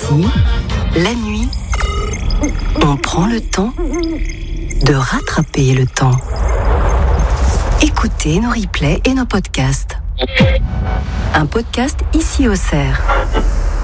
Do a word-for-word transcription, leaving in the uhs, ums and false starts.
Ici, la nuit, on prend le temps de rattraper le temps. Écoutez nos replays et nos podcasts. Un podcast Ici Auxerre.